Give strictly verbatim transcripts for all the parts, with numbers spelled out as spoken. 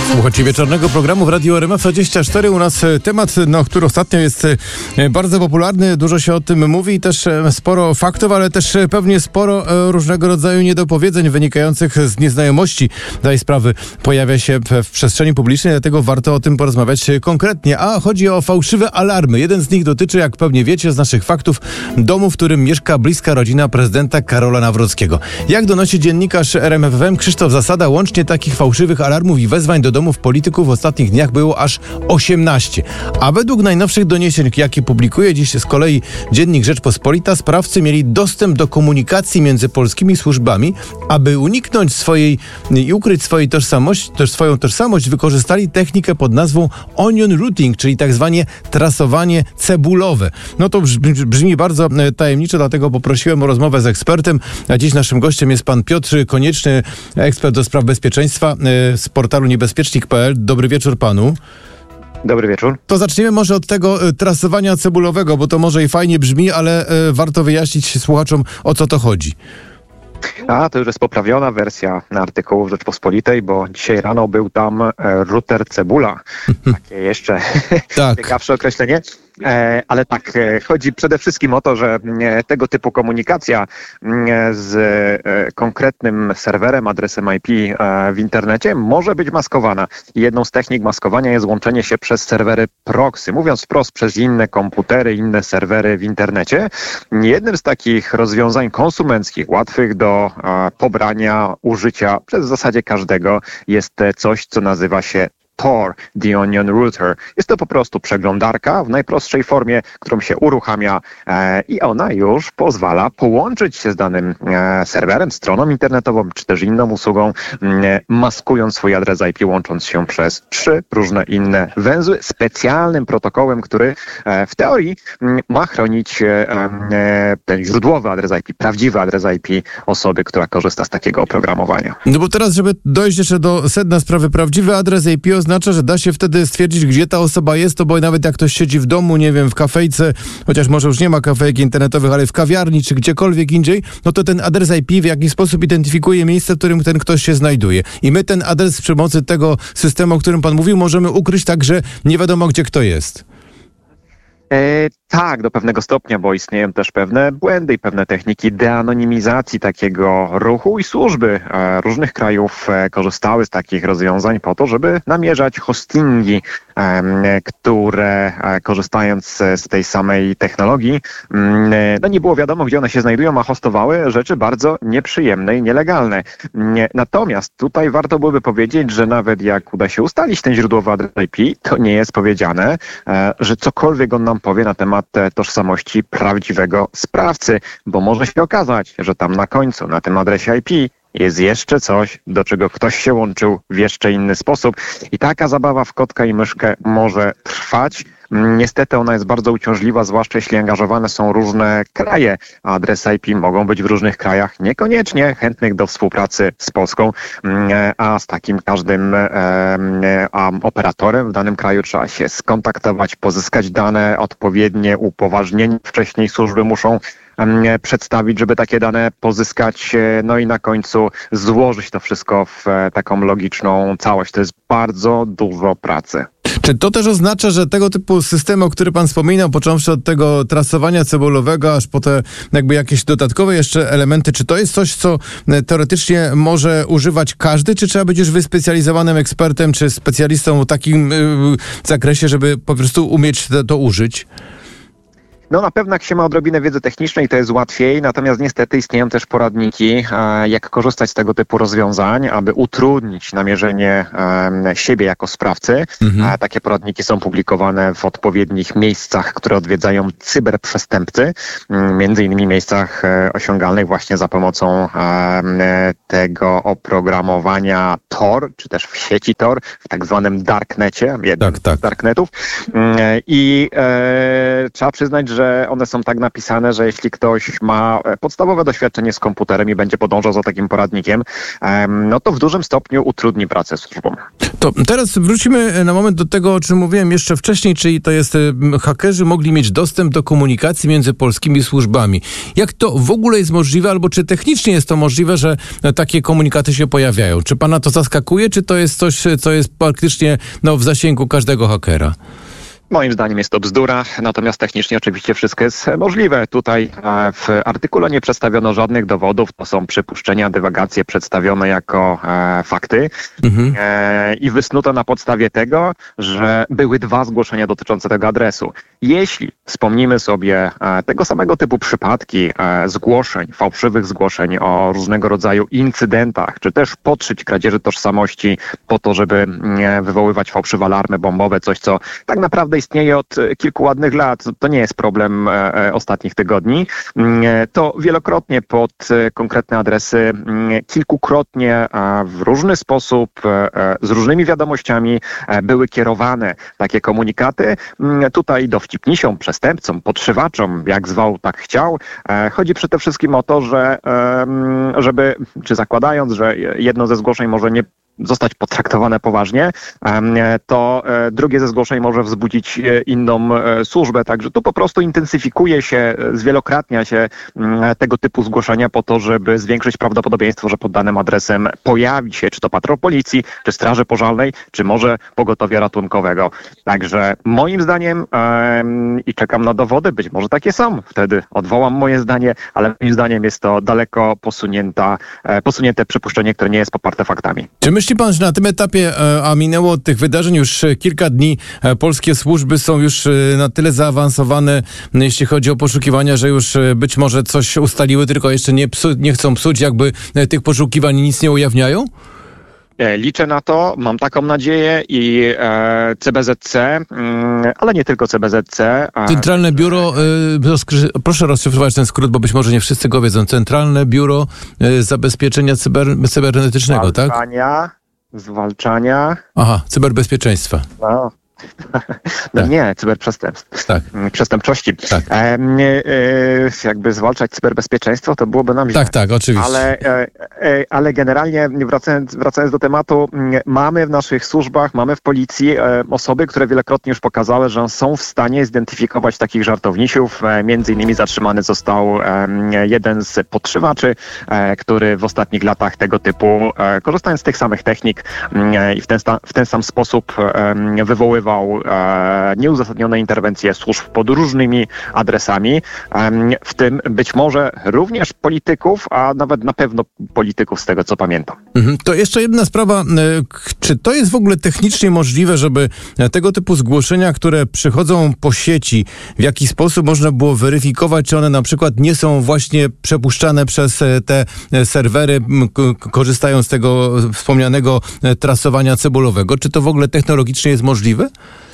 Słuchajcie wieczornego programu w Radiu R M F dwadzieścia cztery. U nas temat, no, który ostatnio jest bardzo popularny, dużo się o tym mówi i też sporo faktów, ale też pewnie sporo różnego rodzaju niedopowiedzeń wynikających z nieznajomości tej sprawy pojawia się w przestrzeni publicznej, dlatego warto o tym porozmawiać konkretnie. A chodzi o fałszywe alarmy. Jeden z nich dotyczy, jak pewnie wiecie z naszych faktów, domu, w którym mieszka bliska rodzina prezydenta Karola Nawrockiego. Jak donosi dziennikarz R M F F M Krzysztof Zasada, łącznie takich fałszywych alarmów i wezwań do domów polityków w ostatnich dniach było aż osiemnaście. A według najnowszych doniesień, jakie publikuje dziś z kolei dziennik Rzeczpospolita, sprawcy mieli dostęp do komunikacji między polskimi służbami, aby uniknąć swojej i ukryć swojej tożsamości, też swoją tożsamość, wykorzystali technikę pod nazwą onion routing, czyli tak zwane trasowanie cebulowe. No to brzmi, brzmi bardzo tajemniczo, dlatego poprosiłem o rozmowę z ekspertem. A dziś naszym gościem jest pan Piotr Konieczny, ekspert do spraw bezpieczeństwa z portalu niebezpiecznik kropka p l. Dobry wieczór panu. Dobry wieczór. To zaczniemy może od tego trasowania cebulowego, bo to może i fajnie brzmi, ale warto wyjaśnić słuchaczom, o co to chodzi. A, to już jest poprawiona wersja artykułu w Rzeczpospolitej, bo dzisiaj rano był tam e, router cebula. Takie jeszcze tak. ciekawsze określenie. E, ale tak, e, chodzi przede wszystkim o to, że e, tego typu komunikacja e, z e, konkretnym serwerem, adresem I P e, w internecie może być maskowana. I jedną z technik maskowania jest łączenie się przez serwery proxy. Mówiąc wprost, przez inne komputery, inne serwery w internecie. Jednym z takich rozwiązań konsumenckich, łatwych do e, pobrania, użycia przez w zasadzie każdego jest coś, co nazywa się Tor, The Onion Router. Jest to po prostu przeglądarka w najprostszej formie, którą się uruchamia e, i ona już pozwala połączyć się z danym e, serwerem, stroną internetową, czy też inną usługą, e, maskując swój adres I P, łącząc się przez trzy różne inne węzły, specjalnym protokołem, który e, w teorii m, ma chronić e, e, ten źródłowy adres I P, prawdziwy adres I P osoby, która korzysta z takiego oprogramowania. No bo teraz, żeby dojść jeszcze do sedna sprawy, prawdziwy adres I P oznacza, że da się wtedy stwierdzić, gdzie ta osoba jest, to bo nawet jak ktoś siedzi w domu, nie wiem, w kafejce, chociaż może już nie ma kafejek internetowych, ale w kawiarni czy gdziekolwiek indziej, no to ten adres I P w jakiś sposób identyfikuje miejsce, w którym ten ktoś się znajduje. I my ten adres przy pomocy tego systemu, o którym pan mówił, możemy ukryć tak, że nie wiadomo, gdzie kto jest. E, tak, do pewnego stopnia, bo istnieją też pewne błędy i pewne techniki deanonimizacji takiego ruchu i służby e, różnych krajów e, korzystały z takich rozwiązań po to, żeby namierzać hostingi, e, które e, korzystając z tej samej technologii, e, no nie było wiadomo, gdzie one się znajdują, a hostowały rzeczy bardzo nieprzyjemne i nielegalne. Nie, natomiast tutaj warto byłoby powiedzieć, że nawet jak uda się ustalić ten źródłowy adres I P, to nie jest powiedziane, e, że cokolwiek on nam powie na temat tożsamości prawdziwego sprawcy, bo może się okazać, że tam na końcu, na tym adresie I P jest jeszcze coś, do czego ktoś się łączył w jeszcze inny sposób i taka zabawa w kotka i myszkę może trwać. Niestety ona jest bardzo uciążliwa, zwłaszcza jeśli angażowane są różne kraje. Adresy I P mogą być w różnych krajach niekoniecznie chętnych do współpracy z Polską, a z takim każdym a operatorem w danym kraju trzeba się skontaktować, pozyskać dane, odpowiednie upoważnienie wcześniej służby muszą przedstawić, żeby takie dane pozyskać, no i na końcu złożyć to wszystko w taką logiczną całość. To jest bardzo dużo pracy. Czy to też oznacza, że tego typu systemy, o których pan wspominał, począwszy od tego trasowania cebulowego, aż po te jakby jakieś dodatkowe jeszcze elementy, czy to jest coś, co teoretycznie może używać każdy, czy trzeba być już wyspecjalizowanym ekspertem, czy specjalistą w takim yy, zakresie, żeby po prostu umieć to, to użyć? No na pewno jak się ma odrobinę wiedzy technicznej, to jest łatwiej, natomiast niestety istnieją też poradniki, jak korzystać z tego typu rozwiązań, aby utrudnić namierzenie siebie jako sprawcy. Mhm. Takie poradniki są publikowane w odpowiednich miejscach, które odwiedzają cyberprzestępcy, między innymi miejscach osiągalnych właśnie za pomocą tego oprogramowania Tor, czy też w sieci Tor, w tak zwanym darknecie, jednym tak, tak. z darknetów. I e, trzeba przyznać, że że one są tak napisane, że jeśli ktoś ma podstawowe doświadczenie z komputerem i będzie podążał za takim poradnikiem, no to w dużym stopniu utrudni pracę służbom. To teraz wrócimy na moment do tego, o czym mówiłem jeszcze wcześniej, czyli to jest hakerzy mogli mieć dostęp do komunikacji między polskimi służbami. Jak to w ogóle jest możliwe, albo czy technicznie jest to możliwe, że takie komunikaty się pojawiają? Czy pana to zaskakuje, czy to jest coś, co jest praktycznie no, w zasięgu każdego hakera? Moim zdaniem jest to bzdura, natomiast technicznie oczywiście wszystko jest możliwe. Tutaj w artykule nie przedstawiono żadnych dowodów, to są przypuszczenia, dywagacje przedstawione jako e, fakty mhm. e, i wysnuto na podstawie tego, że były dwa zgłoszenia dotyczące tego adresu. Jeśli wspomnimy sobie e, tego samego typu przypadki e, zgłoszeń, fałszywych zgłoszeń o różnego rodzaju incydentach, czy też podszyć kradzieży tożsamości po to, żeby e, wywoływać fałszywe alarmy bombowe, coś co tak naprawdę istnieje od kilku ładnych lat, to nie jest problem e, ostatnich tygodni, e, to wielokrotnie pod e, konkretne adresy, e, kilkukrotnie e, w różny sposób, e, z różnymi wiadomościami e, były kierowane takie komunikaty. E, tutaj dowcipnisiom, przestępcom, podszywaczom, jak zwał, tak chciał. E, chodzi przede wszystkim o to, że e, żeby, czy zakładając, że jedno ze zgłoszeń może nie zostać potraktowane poważnie, to drugie ze zgłoszeń może wzbudzić inną służbę. Także tu po prostu intensyfikuje się, zwielokrotnia się tego typu zgłoszenia po to, żeby zwiększyć prawdopodobieństwo, że pod danym adresem pojawi się czy to patrol policji, czy straży pożarnej, czy może pogotowia ratunkowego. Także moim zdaniem i czekam na dowody, być może takie są, wtedy odwołam moje zdanie, ale moim zdaniem jest to daleko posunięta, posunięte przypuszczenie, które nie jest poparte faktami. Czy myśli pan, że na tym etapie, a minęło od tych wydarzeń już kilka dni, polskie służby są już na tyle zaawansowane, jeśli chodzi o poszukiwania, że już być może coś ustaliły, tylko jeszcze nie, psu, nie chcą psuć, jakby tych poszukiwań nic nie ujawniają? Liczę na to, mam taką nadzieję i e, C B Z C, mm, ale nie tylko C B Z C. A... Centralne Biuro, y, proszę rozszyfrować ten skrót, bo być może nie wszyscy go wiedzą. Centralne Biuro y, Zabezpieczenia cyber, Cybernetycznego, zwalczania, tak? Zwalczania. Aha, cyberbezpieczeństwa. No. No tak. Nie, cyberprzestępstw. Tak. Przestępczości. Tak. E, e, jakby zwalczać cyberbezpieczeństwo, to byłoby nam źle. Tak, tak, oczywiście. Ale, e, e, ale generalnie wracając, wracając do tematu, mamy w naszych służbach, mamy w policji e, osoby, które wielokrotnie już pokazały, że są w stanie zidentyfikować takich żartownisiów. E, między innymi zatrzymany został e, jeden z podszywaczy, e, który w ostatnich latach tego typu, e, korzystając z tych samych technik e, i w ten, w ten sam sposób e, wywoływał E, nieuzasadnione interwencje służb pod różnymi adresami, e, w tym być może również polityków, a nawet na pewno polityków z tego, co pamiętam. Mhm. To jeszcze jedna sprawa. Czy to jest w ogóle technicznie możliwe, żeby tego typu zgłoszenia, które przychodzą po sieci, w jaki sposób można było weryfikować, czy one na przykład nie są właśnie przepuszczane przez te serwery, k- korzystają z tego wspomnianego trasowania cebulowego? Czy to w ogóle technologicznie jest możliwe?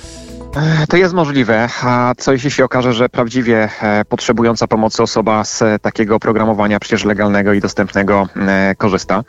To jest możliwe, a co jeśli się okaże, że prawdziwie e, potrzebująca pomocy osoba z e, takiego oprogramowania przecież legalnego i dostępnego e, korzysta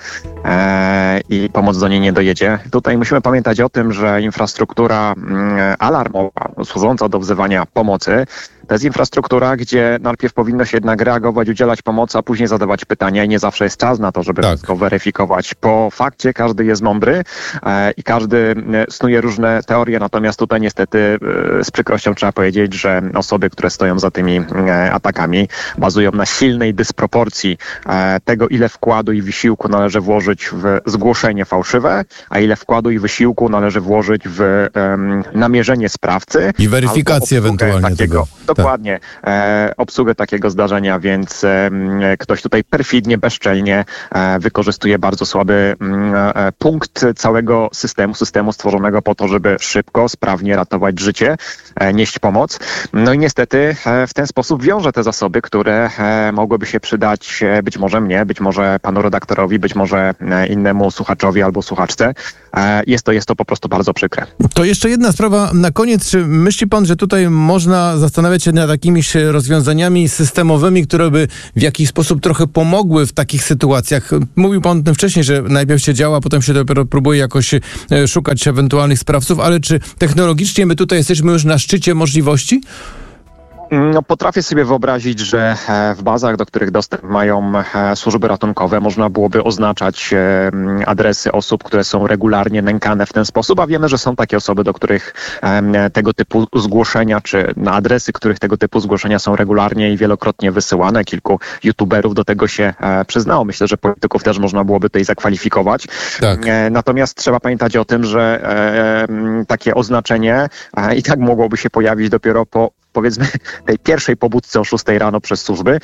e, i pomoc do niej nie dojedzie. Tutaj musimy pamiętać o tym, że infrastruktura m, alarmowa służąca do wzywania pomocy to jest infrastruktura, gdzie najpierw powinno się jednak reagować, udzielać pomocy, a później zadawać pytania i nie zawsze jest czas na to, żeby tak. wszystko weryfikować. Po fakcie każdy jest mądry e, i każdy snuje różne teorie, natomiast tutaj niestety e, z przykrością trzeba powiedzieć, że osoby, które stoją za tymi e, atakami, bazują na silnej dysproporcji e, tego, ile wkładu i wysiłku należy włożyć w zgłoszenie fałszywe, a ile wkładu i wysiłku należy włożyć w e, namierzenie sprawcy. I weryfikację ewentualnie takiego. tego. Dokładnie, e, obsługę takiego zdarzenia, więc e, ktoś tutaj perfidnie, bezczelnie e, wykorzystuje bardzo słaby e, punkt całego systemu, systemu stworzonego po to, żeby szybko, sprawnie ratować życie, e, nieść pomoc. No i niestety e, w ten sposób wiąże te zasoby, które e, mogłyby się przydać e, być może mnie, być może panu redaktorowi, być może e, innemu słuchaczowi albo słuchaczce. E, jest to, jest to po prostu bardzo przykre. To jeszcze jedna sprawa na koniec. Czy myśli pan, że tutaj można zastanawiać się nad jakimiś rozwiązaniami systemowymi, które by w jakiś sposób trochę pomogły w takich sytuacjach? Mówił pan o tym wcześniej, że najpierw się działa, potem się dopiero próbuje jakoś szukać ewentualnych sprawców, ale czy technologicznie my tutaj jesteśmy już na szczycie możliwości? No, potrafię sobie wyobrazić, że w bazach, do których dostęp mają służby ratunkowe, można byłoby oznaczać adresy osób, które są regularnie nękane w ten sposób, a wiemy, że są takie osoby, do których tego typu zgłoszenia, czy na adresy, których tego typu zgłoszenia są regularnie i wielokrotnie wysyłane. Kilku youtuberów do tego się przyznało. Myślę, że polityków też można byłoby tutaj zakwalifikować. Tak. Natomiast trzeba pamiętać o tym, że takie oznaczenie i tak mogłoby się pojawić dopiero po, powiedzmy, tej pierwszej pobudce o szóstej rano przez służby,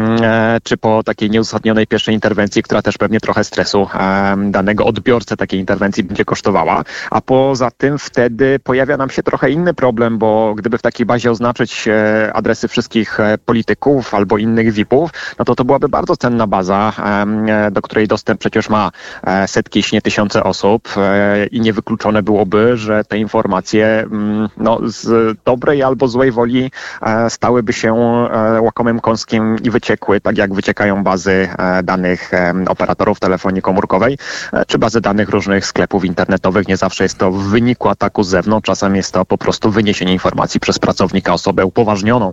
czy po takiej nieuzasadnionej pierwszej interwencji, która też pewnie trochę stresu danego odbiorcę takiej interwencji będzie kosztowała. A poza tym wtedy pojawia nam się trochę inny problem, bo gdyby w takiej bazie oznaczyć adresy wszystkich polityków albo innych V I P-ów, no to to byłaby bardzo cenna baza, do której dostęp przecież ma setki, jeśli nie tysiące osób i niewykluczone byłoby, że te informacje no, z dobrej albo złej woli stałyby się łakomym kąskiem i wyciekły, tak jak wyciekają bazy danych operatorów telefonii komórkowej, czy bazy danych różnych sklepów internetowych. Nie zawsze jest to w wyniku ataku z zewnątrz, czasem jest to po prostu wyniesienie informacji przez pracownika, osobę upoważnioną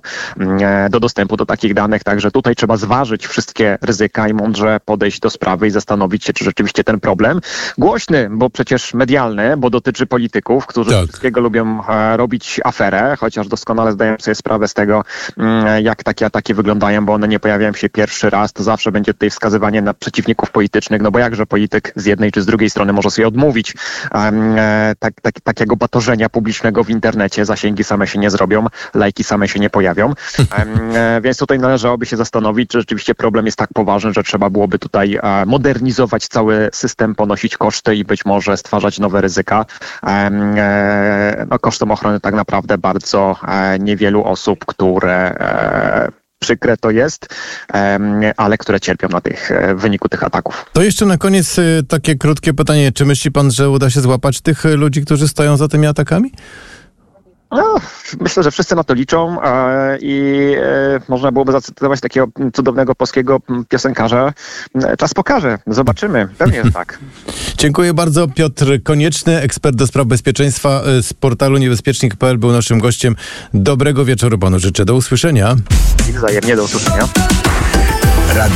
do dostępu do takich danych. Także tutaj trzeba zważyć wszystkie ryzyka i mądrze podejść do sprawy i zastanowić się, czy rzeczywiście ten problem głośny, bo przecież medialny, bo dotyczy polityków, którzy tak. wszystkiego lubią robić aferę, chociaż doskonale zdają sobie sprawę z tego, jak takie ataki wyglądają, bo one nie pojawiają się pierwszy raz, to zawsze będzie tutaj wskazywanie na przeciwników politycznych, no bo jakże polityk z jednej czy z drugiej strony może sobie odmówić um, tak, tak, takiego batorzenia publicznego w internecie, zasięgi same się nie zrobią, lajki same się nie pojawią, um, więc tutaj należałoby się zastanowić, czy rzeczywiście problem jest tak poważny, że trzeba byłoby tutaj uh, modernizować cały system, ponosić koszty i być może stwarzać nowe ryzyka, um, no, kosztem ochrony tak naprawdę bardzo uh, niewielu osób, które e, przykre to jest, e, ale które cierpią na tych, e, w wyniku tych ataków. To jeszcze na koniec e, takie krótkie pytanie. Czy myśli pan, że uda się złapać tych ludzi, którzy stoją za tymi atakami? No, myślę, że wszyscy na to liczą e, i e, można byłoby zacytować takiego cudownego polskiego piosenkarza. Czas pokaże. Zobaczymy. Pewnie, że tak. Dziękuję bardzo. Piotr Konieczny, ekspert do spraw bezpieczeństwa z portalu niebezpiecznik kropka p l, był naszym gościem. Dobrego wieczoru panu życzę. Do usłyszenia. I wzajemnie do usłyszenia.